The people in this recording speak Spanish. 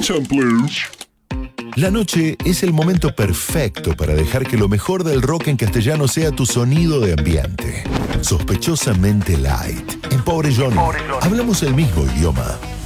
Attention, please. La noche es el momento perfecto para dejar que lo mejor del rock en castellano sea tu sonido de ambiente. Sospechosamente light. En Pobre Johnny, hablamos el mismo idioma.